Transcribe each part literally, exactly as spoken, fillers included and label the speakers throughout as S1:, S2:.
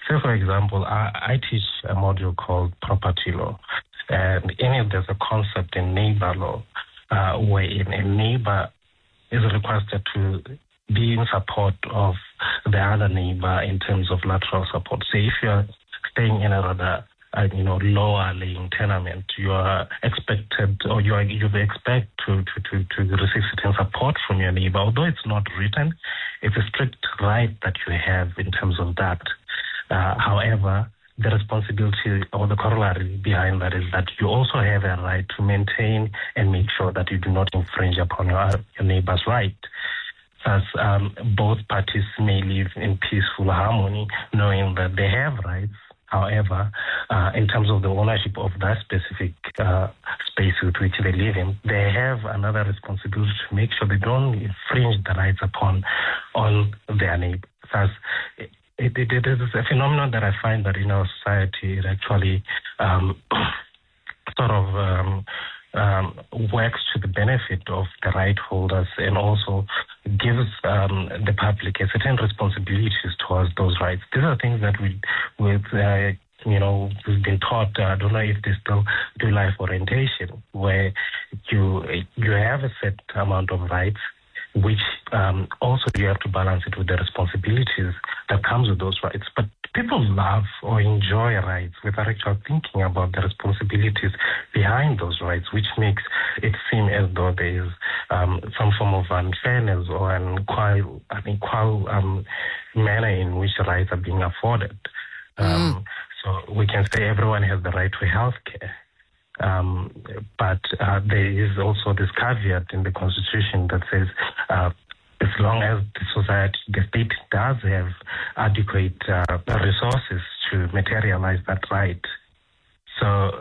S1: say, for example, I, I teach a module called property law, and in it there's a concept in neighbor law uh, where a neighbor is requested to be in support of the other neighbor in terms of lateral support. So if you're staying in a rather uh, you know, lower laying tenement, you are expected or you are you expect to, to, to, to receive certain support from your neighbor. Although it's not written, it's a strict right that you have in terms of that. Uh, however, the responsibility or the corollary behind that is that you also have a right to maintain and make sure that you do not infringe upon your, your neighbor's right. Thus, um, both parties may live in peaceful harmony, knowing that they have rights. However, uh, in terms of the ownership of that specific uh, space with which they live in, they have another responsibility to make sure they don't infringe the rights upon on their neighbor. Thus, it, it, it is a phenomenon that I find that in our society it actually um, sort of um, um, works to the benefit of the right holders and also gives um, the public a certain responsibilities towards those rights. These are things that we, with uh, you know, we've been taught. Uh, I don't know if they still do life orientation, where you you have a set amount of rights, which um, also you have to balance it with the responsibilities that comes with those rights. But people love or enjoy rights without actually thinking about the responsibilities behind those rights, which makes it seem as though there is um, some form of unfairness or an equal, an equal um, manner in which rights are being afforded. Um, mm. So we can say everyone has the right to health care. Um, but uh, there is also this caveat in the Constitution that says uh, as long as the society, the state does have adequate uh, resources to materialize that right. So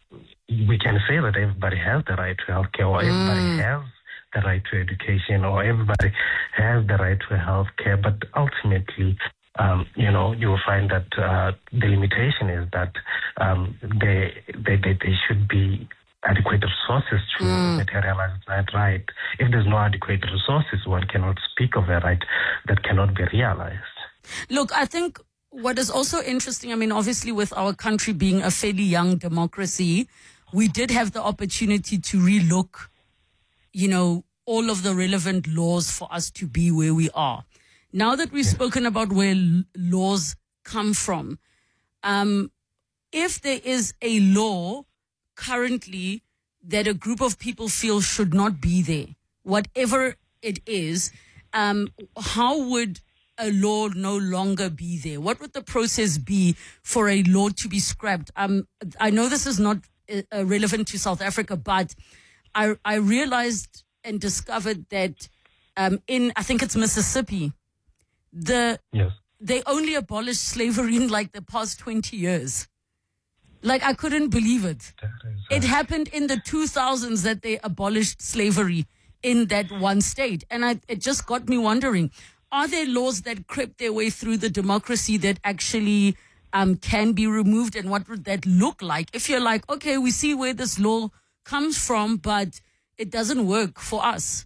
S1: we can say that everybody has the right to health care, or mm. everybody has the right to education, or everybody has the right to health care, but ultimately Um, you know, you will find that uh, the limitation is that um, they, they, they, they should be adequate resources to mm. materialize that right. If there's no adequate resources, one cannot speak of a right that cannot be realized.
S2: Look, I think what is also interesting, I mean, obviously with our country being a fairly young democracy, we did have the opportunity to relook, you know, all of the relevant laws for us to be where we are. Now that we've spoken about where l- laws come from, um, if there is a law currently that a group of people feel should not be there, whatever it is, um, how would a law no longer be there? What would the process be for a law to be scrapped? Um, I know this is not uh, relevant to South Africa, but I, I realized and discovered that um, in, I think it's Mississippi, The
S1: yes.
S2: they only abolished slavery in like the past twenty years. Like, I couldn't believe it. Is, uh... It happened in the two thousands that they abolished slavery in that one state. And I, it just got me wondering, are there laws that crept their way through the democracy that actually um, can be removed? And what would that look like? If you're like, okay, we see where this law comes from, but it doesn't work for us.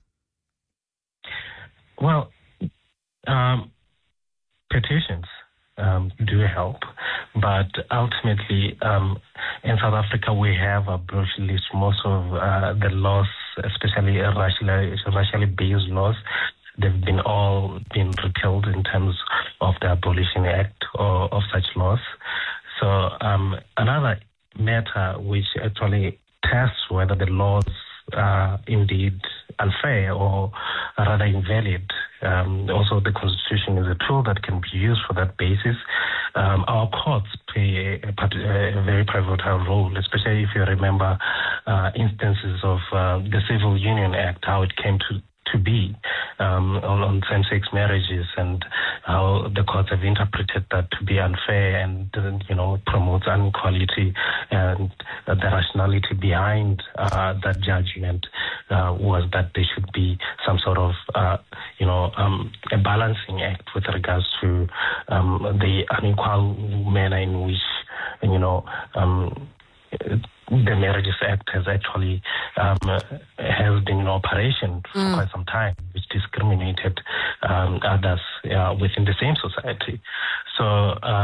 S1: Well, um, petitions um, do help, but ultimately um, in South Africa we have abolished most of uh, the laws, especially racially, racially based laws. They've been all been repealed in terms of the Abolition Act or of such laws. So um, another matter which actually tests whether the laws are indeed unfair or rather invalid. Um, also, the Constitution is a tool that can be used for that basis. Um, our courts play a, a, a very pivotal role, especially if you remember uh, instances of uh, the Civil Union Act, how it came to to be um, on, on same-sex marriages, and how the courts have interpreted that to be unfair and, uh, you know, promotes inequality, and uh, the rationality behind uh, that judgment uh, was that there should be some sort of, uh, you know, um, a balancing act with regards to um, the unequal manner in which, you know, um, the Marriages Act has actually um, has been in operation for mm. quite some time, which discriminated um, others uh, within the same society. So. Uh,